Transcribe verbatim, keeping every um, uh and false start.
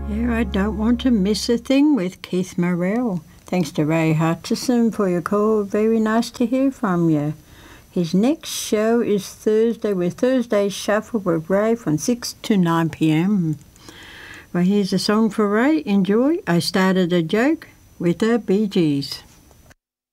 Yeah, I don't want to miss a thing with Keith Morrell. Thanks to Ray Hutchison for your call. Very nice to hear from you. His next show is Thursday with Thursday Shuffle with Ray from six to nine p.m. Well, here's a song for Ray. Enjoy. I Started a Joke with the Bee Gees.